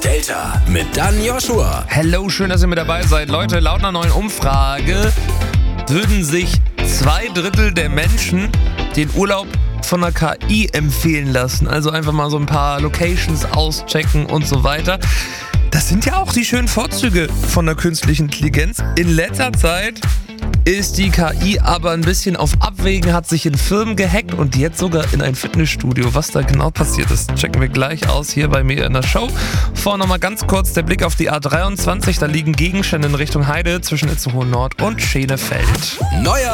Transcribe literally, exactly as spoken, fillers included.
Delta mit Dan Joshua. Hello, schön, dass ihr mit dabei seid. Leute, laut einer neuen Umfrage würden sich zwei Drittel der Menschen den Urlaub von der K I empfehlen lassen. Also einfach mal so ein paar Locations auschecken und so weiter. Das sind ja auch die schönen Vorzüge von der künstlichen Intelligenz. In letzter Zeit ist die K I aber ein bisschen auf Abwägen, hat sich in Firmen gehackt und jetzt sogar in ein Fitnessstudio. Was da genau passiert ist, checken wir gleich aus hier bei mir in der Show. Vorher nochmal ganz kurz der Blick auf die A dreiundzwanzig. Da liegen Gegenstände in Richtung Heide zwischen Itzehoe Nord und Schenefeld. Neuer